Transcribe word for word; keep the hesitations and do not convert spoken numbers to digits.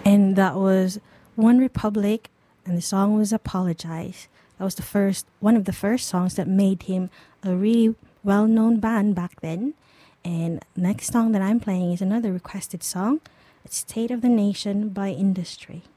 And that was One Republic, and the song was Apologize. That was the first, one of the first songs that made him a really well known band back then. And next song that I'm playing is another requested song. It's State of the Nation by Industry.